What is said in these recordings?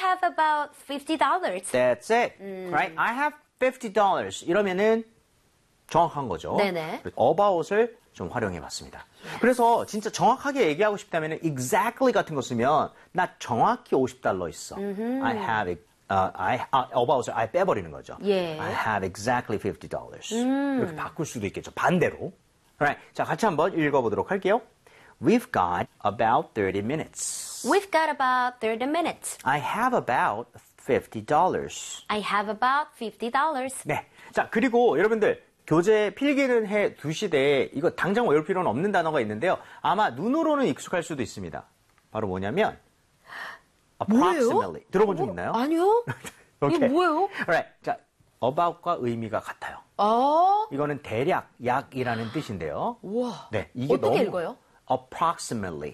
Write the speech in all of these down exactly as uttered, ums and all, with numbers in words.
have about fifty dollars. That's it. 음. Right? I have fifty dollars. 이러면은 정확한 거죠. 네네. about을 좀 활용해 봤습니다. 그래서 진짜 정확하게 얘기하고 싶다면 exactly 같은 거 쓰면 나 정확히 오십 달러 있어. 음흠. I have uh, I uh, about을 I 빼버리는 거죠. 예. I have exactly fifty dollars. 음. 이렇게 바꿀 수도 있겠죠. 반대로. Right. 자, 같이 한번 읽어보도록 할게요. We've got about thirty minutes. We've got about thirty minutes. I have about fifty dollars. I have about fifty dollars. 네. 자, 그리고 여러분들 교재 필기는 해 두시되 이거 당장 외울 필요는 없는 단어가 있는데요. 아마 눈으로는 익숙할 수도 있습니다. 바로 뭐냐면 approximately. 뭐예요? 들어본 적 어, 있나요? 아니요. okay. 이게 뭐예요? Alright. 자, about과 의미가 같아요. 어? 이거는 대략, 약이라는 뜻인데요. 우와. 네, 이게 어떻게 너무 읽어요? approximately.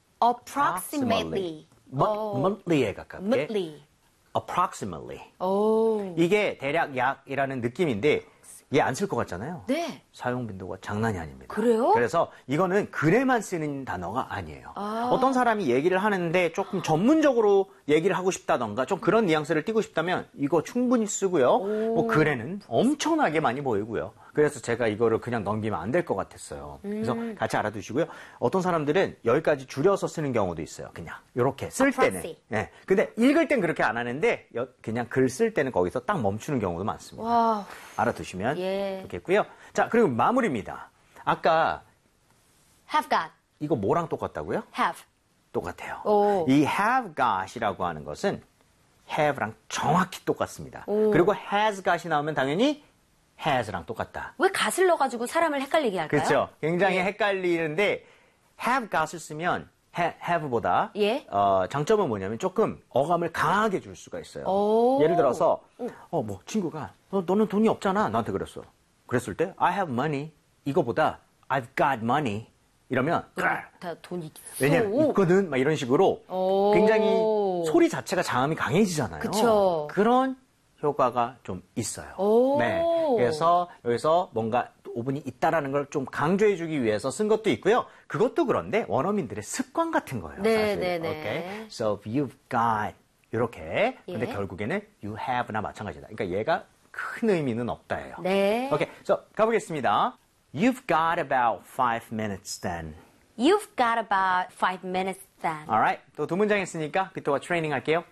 Approximately. 어. monthly에 가깝게. monthly. approximately. 오. 이게 대략 약이라는 느낌인데 얘 안 쓸 것 같잖아요. 네. 사용 빈도가 장난이 아닙니다. 그래요? 그래서 이거는 글에만 쓰는 단어가 아니에요. 아. 어떤 사람이 얘기를 하는데 조금 전문적으로 얘기를 하고 싶다던가 좀 그런 뉘앙스를 띄고 싶다면 이거 충분히 쓰고요. 뭐 글에는 엄청나게 많이 보이고요. 그래서 제가 이거를 그냥 넘기면 안 될 것 같았어요. 그래서 음. 같이 알아두시고요. 어떤 사람들은 여기까지 줄여서 쓰는 경우도 있어요. 그냥 이렇게 쓸 때는. Approxy. 네. 근데 읽을 땐 그렇게 안 하는데 여- 그냥 글 쓸 때는 거기서 딱 멈추는 경우도 많습니다. 와. 알아두시면 예. 좋겠고요. 자, 그리고 마무리입니다. 아까 have got. 이거 뭐랑 똑같다고요? have. 똑같아요. 오. 이 have got이라고 하는 것은 have랑 정확히 똑같습니다. 오. 그리고 has got이 나오면 당연히 has랑 똑같다. 왜 gat을 넣어가지고 사람을 헷갈리게 할까요? 그렇죠. 굉장히 예. 헷갈리는데 have got을 쓰면 ha, have보다 예. 어, 장점은 뭐냐면 조금 어감을 강하게 줄 수가 있어요. 오. 예를 들어서 어, 뭐 친구가 너, 너는 돈이 없잖아. 나한테 그랬어. 그랬을 때 I have money 이거보다 I've got money 이러면 다 돈이 있어. 왜냐면 있거든 막 이런 식으로 오. 굉장히 소리 자체가 자음이 강해지잖아요. 그쵸. 그런 효과가 좀 있어요. 오. 네. 그래서 여기서 뭔가 오븐이 있다라는 걸 좀 강조해주기 위해서 쓴 것도 있고요. 그것도 그런데 원어민들의 습관 같은 거예요. 네, 사실. 네, 네. Okay? So you've got 이렇게. 근데 예. 결국에는 you have나 마찬가지다. 그러니까 얘가 큰 의미는 없다예요. 네. 오케이, so 가보겠습니다. You've got about five minutes then. You've got about five minutes then. Alright, 또 두 문장 했으니까 비토가 트레이닝 할게요.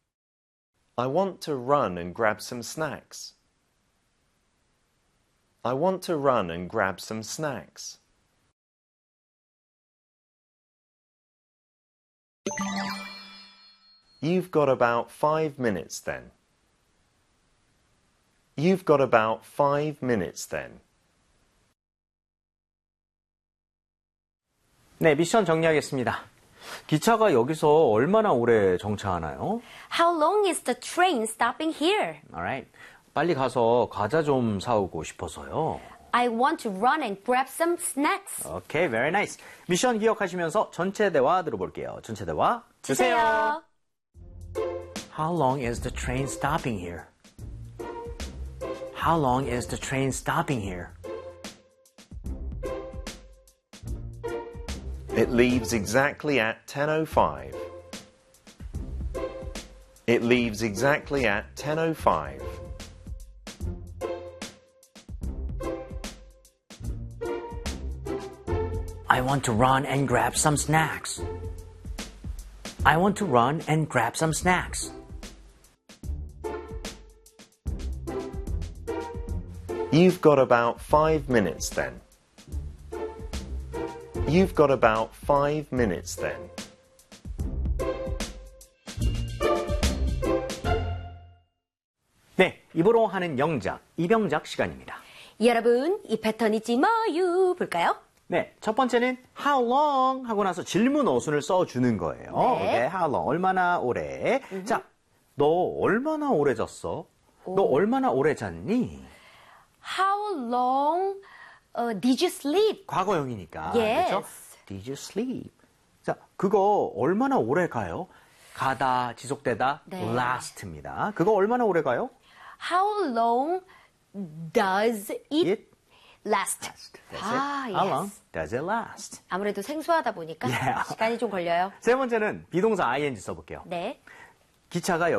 I want to run and grab some snacks. I want to run and grab some snacks. You've got about five minutes then. You've got about five minutes then. 네, 미션 정리하겠습니다. 기차가 여기서 얼마나 오래 정차하나요? How long is the train stopping here? Alright, 빨리 가서 과자 좀 사오고 싶어서요. I want to run and grab some snacks. 오케이, very nice. 미션 기억하시면서 전체 대화 들어볼게요. 전체 대화 주세요. How long is the train stopping here? How long is the train stopping here? It leaves exactly at ten oh five. It leaves exactly at ten oh five. I want to run and grab some snacks. I want to run and grab some snacks. You've got about five minutes then. You've got about five minutes then. 네, 입으로 하는 영작, 이병작 시간입니다. 여러분, 이 패턴 잊지 마요. 볼까요? 네, 첫 번째는 how long 하고 나서 질문 어순을 써주는 거예요. 네. 오케이, how long, 얼마나 오래. 음흠. 자, 너 얼마나 오래 잤어? 오. 너 얼마나 오래 잤니? How long uh, did you sleep? 과거형이니까. Yes. 그렇죠? Did you sleep? 자, 그거 얼마나 오래 가요? 가다, 지속되다, 네. last입니다. 그거 얼마나 오래 가요? How long does it, It last? last. That's 아, it. How yes. long does it last? 아무래도 생소하다 보니까 Yeah. 시간이 좀 걸려요. 세 번째는 비동사 ing 써볼게요. 네. 기차가